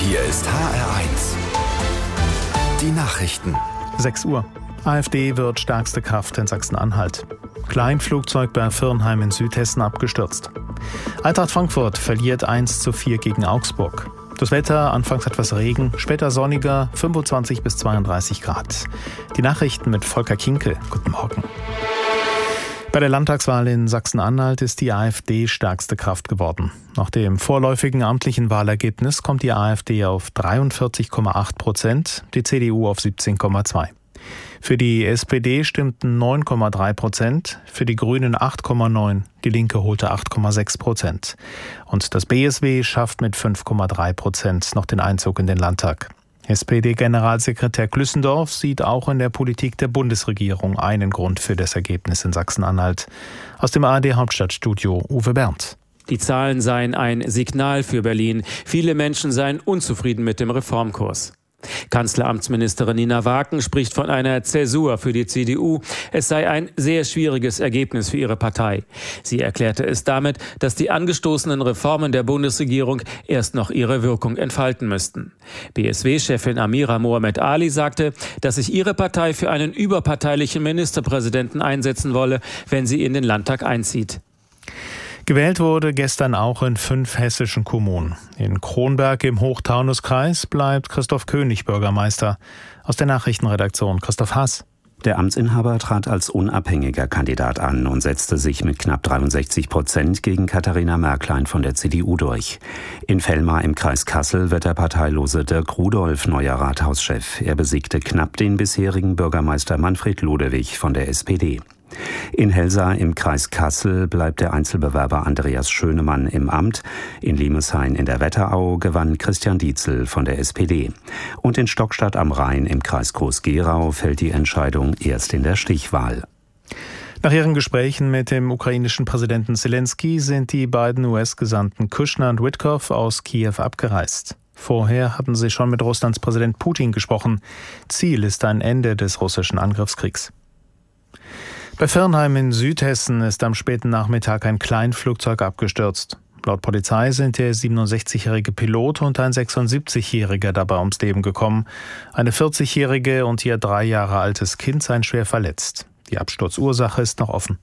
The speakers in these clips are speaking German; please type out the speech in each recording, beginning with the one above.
Hier ist HR1. Die Nachrichten. 6 Uhr. AfD wird stärkste Kraft in Sachsen-Anhalt. Kleinflugzeug bei Firnheim in Südhessen abgestürzt. Eintracht Frankfurt verliert 1:4 gegen Augsburg. Das Wetter, anfangs etwas Regen, später sonniger, 25 bis 32 Grad. Die Nachrichten mit Volker Kinkel. Guten Morgen. Bei der Landtagswahl in Sachsen-Anhalt ist die AfD stärkste Kraft geworden. Nach dem vorläufigen amtlichen Wahlergebnis kommt die AfD auf 43,8%, die CDU auf 17,2%. Für die SPD stimmten 9,3%, für die Grünen 8,9%, die Linke holte 8,6%. Und das BSW schafft mit 5,3% noch den Einzug in den Landtag. SPD-Generalsekretär Glüssendorf sieht auch in der Politik der Bundesregierung einen Grund für das Ergebnis in Sachsen-Anhalt. Aus dem ARD-Hauptstadtstudio Uwe Berndt. Die Zahlen seien ein Signal für Berlin. Viele Menschen seien unzufrieden mit dem Reformkurs. Kanzleramtsministerin Nina Waken spricht von einer Zäsur für die CDU. Es sei ein sehr schwieriges Ergebnis für ihre Partei. Sie erklärte es damit, dass die angestoßenen Reformen der Bundesregierung erst noch ihre Wirkung entfalten müssten. BSW-Chefin Amira Mohamed Ali sagte, dass sich ihre Partei für einen überparteilichen Ministerpräsidenten einsetzen wolle, wenn sie in den Landtag einzieht. Gewählt wurde gestern auch in 5 hessischen Kommunen. In Kronberg im Hochtaunuskreis bleibt Christoph König Bürgermeister. Aus der Nachrichtenredaktion Christoph Haas. Der Amtsinhaber trat als unabhängiger Kandidat an und setzte sich mit knapp 63% gegen Katharina Märklein von der CDU durch. In Vellmar im Kreis Kassel wird der parteilose Dirk Rudolph neuer Rathauschef. Er besiegte knapp den bisherigen Bürgermeister Manfred Ludewig von der SPD. In Helsa im Kreis Kassel bleibt der Einzelbewerber Andreas Schönemann im Amt. In Limeshain in der Wetterau gewann Christian Dietzel von der SPD. Und in Stockstadt am Rhein im Kreis Groß-Gerau fällt die Entscheidung erst in der Stichwahl. Nach ihren Gesprächen mit dem ukrainischen Präsidenten Zelensky sind die beiden US-Gesandten Kushner und Witkow aus Kiew abgereist. Vorher hatten sie schon mit Russlands Präsident Putin gesprochen. Ziel ist ein Ende des russischen Angriffskriegs. Bei Firnheim in Südhessen ist am späten Nachmittag ein Kleinflugzeug abgestürzt. Laut Polizei sind der 67-jährige Pilot und ein 76-jähriger dabei ums Leben gekommen. Eine 40-jährige und ihr 3 Jahre altes Kind seien schwer verletzt. Die Absturzursache ist noch offen.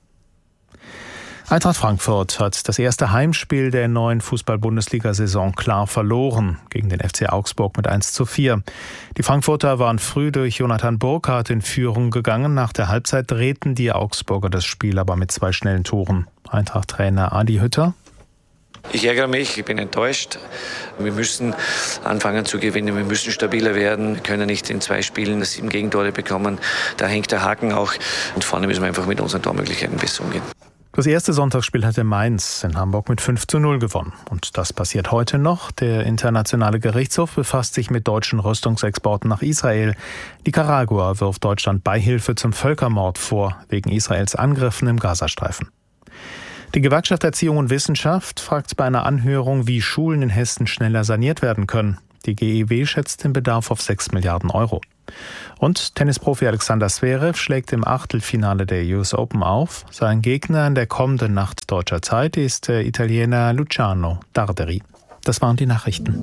Eintracht Frankfurt hat das erste Heimspiel der neuen Fußball-Bundesliga-Saison klar verloren gegen den FC Augsburg mit 1:4. Die Frankfurter waren früh durch Jonathan Burkhardt in Führung gegangen. Nach der Halbzeit drehten die Augsburger das Spiel aber mit 2 schnellen Toren. Eintracht-Trainer Adi Hütter: Ich ärgere mich, ich bin enttäuscht. Wir müssen anfangen zu gewinnen, wir müssen stabiler werden. Wir können nicht in 2 Spielen 7 Gegentore bekommen. Da hängt der Haken auch. Und vorne müssen wir einfach mit unseren Tormöglichkeiten besser umgehen. Das erste Sonntagsspiel hatte Mainz in Hamburg mit 5:0 gewonnen. Und das passiert heute noch. Der Internationale Gerichtshof befasst sich mit deutschen Rüstungsexporten nach Israel. Nicaragua wirft Deutschland Beihilfe zum Völkermord vor, wegen Israels Angriffen im Gazastreifen. Die Gewerkschaft Erziehung und Wissenschaft fragt bei einer Anhörung, wie Schulen in Hessen schneller saniert werden können. Die GEW schätzt den Bedarf auf 6 Milliarden Euro. Und Tennisprofi Alexander Zverev schlägt im Achtelfinale der US Open auf. Sein Gegner in der kommenden Nacht deutscher Zeit ist der Italiener Luciano Darderi. Das waren die Nachrichten.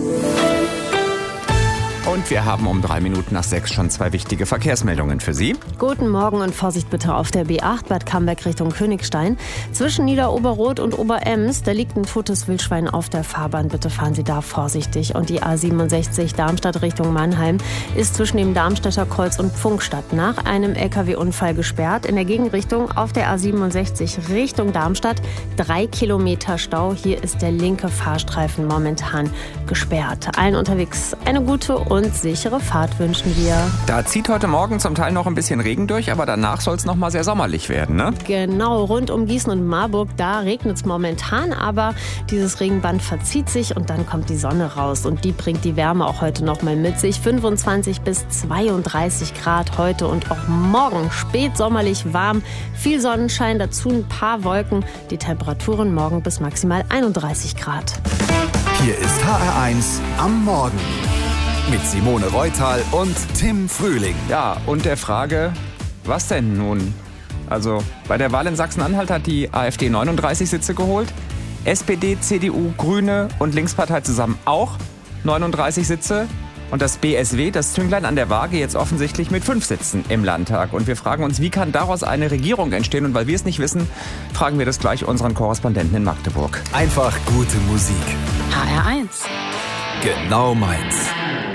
Und wir haben um 6:03 schon 2 wichtige Verkehrsmeldungen für Sie. Guten Morgen und Vorsicht bitte auf der B8 Bad Camberg Richtung Königstein. Zwischen Niederoberroth und Oberems, da liegt ein totes Wildschwein auf der Fahrbahn. Bitte fahren Sie da vorsichtig. Und die A67 Darmstadt Richtung Mannheim ist zwischen dem Darmstädter Kreuz und Pfunkstadt nach einem LKW-Unfall gesperrt. In der Gegenrichtung auf der A67 Richtung Darmstadt 3 Kilometer Stau. Hier ist der linke Fahrstreifen momentan gesperrt. Allen unterwegs eine gute und sichere Fahrt wünschen wir. Da zieht heute Morgen zum Teil noch ein bisschen Regen durch, aber danach soll es noch mal sehr sommerlich werden, ne? Genau, rund um Gießen und Marburg, da regnet es momentan, aber dieses Regenband verzieht sich und dann kommt die Sonne raus und die bringt die Wärme auch heute noch mal mit sich. 25 bis 32 Grad heute und auch morgen spät sommerlich warm, viel Sonnenschein, dazu ein paar Wolken, die Temperaturen morgen bis maximal 31 Grad. Hier ist HR1 am Morgen mit Simone Reutal und Tim Frühling. Ja, und der Frage, was denn nun? Also bei der Wahl in Sachsen-Anhalt hat die AfD 39 Sitze geholt, SPD, CDU, Grüne und Linkspartei zusammen auch 39 Sitze. Und das BSW, das Zünglein an der Waage, jetzt offensichtlich mit 5 Sitzen im Landtag. Und wir fragen uns, wie kann daraus eine Regierung entstehen? Und weil wir es nicht wissen, fragen wir das gleich unseren Korrespondenten in Magdeburg. Einfach gute Musik. HR1. Genau meins.